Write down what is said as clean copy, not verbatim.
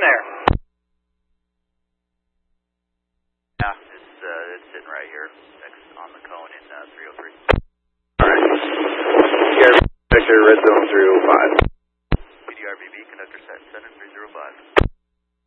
there? Yeah, it's sitting right here next on the cone in 303. All right. Victor, red zone 305.